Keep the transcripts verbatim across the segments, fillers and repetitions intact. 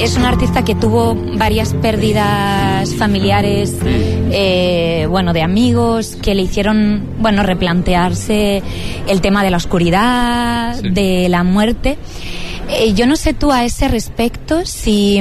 es un artista que tuvo varias pérdidas familiares, eh, bueno, de amigos, que le hicieron, bueno, replantearse el tema de la oscuridad, sí. de la muerte. Eh, yo no sé tú a ese respecto si,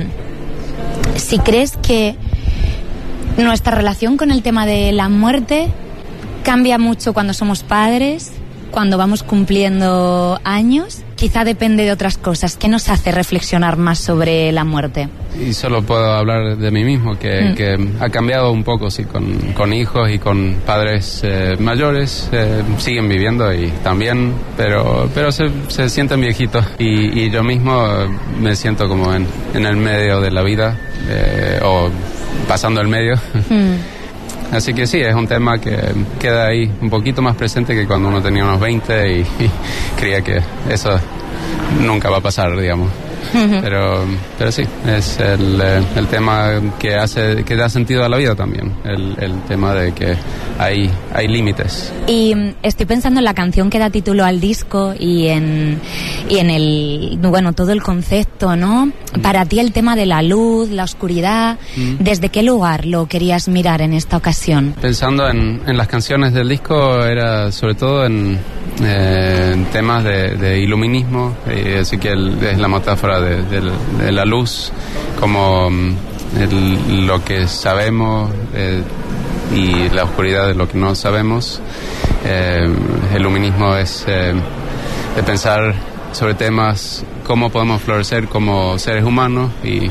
si crees que nuestra relación con el tema de la muerte cambia mucho cuando somos padres, cuando vamos cumpliendo años. Quizá depende de otras cosas. ¿Qué nos hace reflexionar más sobre la muerte? Y solo puedo hablar de mí mismo, que, mm. que ha cambiado un poco, sí, con, con hijos y con padres eh, mayores. Eh, siguen viviendo y también, pero pero se, se sienten viejitos. Y, y yo mismo me siento como en, en el medio de la vida, eh, o pasando el medio. Mm. Así que sí, es un tema que queda ahí un poquito más presente que cuando uno tenía unos veinte y, y creía que eso nunca va a pasar, digamos. Uh-huh. Pero, pero sí, es el, el tema que hace, que da sentido a la vida también, el, el tema de que hay, hay límites. Y estoy pensando en la canción que da título al disco y en, y en el, bueno, todo el concepto, ¿no? Para ti el tema de la luz, la oscuridad, mm. ¿desde qué lugar lo querías mirar en esta ocasión? Pensando en, en las canciones del disco, era sobre todo en, eh, en temas de, de iluminismo, eh, así que el, es la metáfora de, de, de la luz como el, lo que sabemos eh, y la oscuridad de lo que no sabemos. Eh, el iluminismo es eh, de pensar sobre temas, cómo podemos florecer como seres humanos y,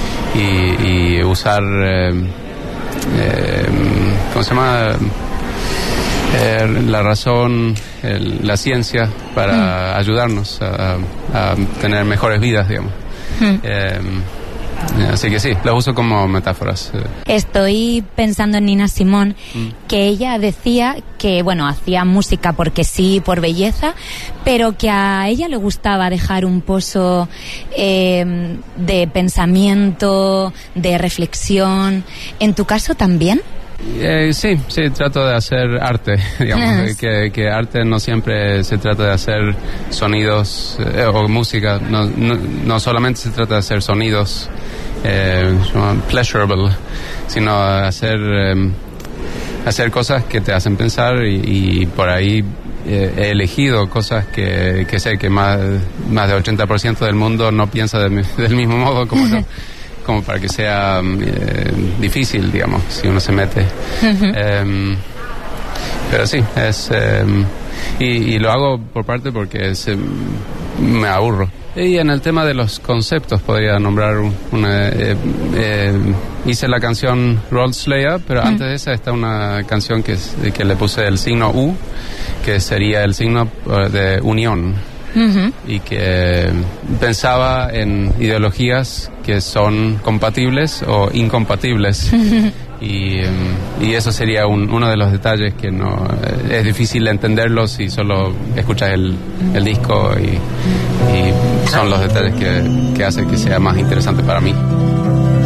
y, y usar, eh, eh, ¿cómo se llama? Eh, la razón, el, la ciencia para mm. ayudarnos a, a tener mejores vidas, digamos. Mm. Eh, Así que sí, lo uso como metáforas. Estoy pensando en Nina Simone, mm. que ella decía que, bueno, hacía música porque sí, por belleza, pero que a ella le gustaba dejar un pozo eh, de pensamiento, de reflexión. ¿En tu caso también? Eh, sí, sí, trato de hacer arte, digamos, yes. que, que arte no siempre se trata de hacer sonidos eh, o música, no, no, no solamente se trata de hacer sonidos eh, pleasurable, sino hacer, eh, hacer cosas que te hacen pensar y, y por ahí eh, he elegido cosas que, que sé que más, más del ochenta por ciento del mundo no piensa de, del mismo modo como yo. Como para que sea eh, difícil, digamos, si uno se mete. Uh-huh. Eh, pero sí, es eh, y, y lo hago por parte porque es, eh, me aburro. Y en el tema de los conceptos podría nombrar una... Eh, eh, hice la canción Road Slayer, pero uh-huh. antes de esa está una canción que, que le puse el signo U, que sería el signo de unión. Uh-huh. Y que pensaba en ideologías que son compatibles o incompatibles. Uh-huh. y, y eso sería un, uno de los detalles que no es difícil entenderlo si solo escuchas el, el disco y, y son los detalles que, que hacen que sea más interesante para mí.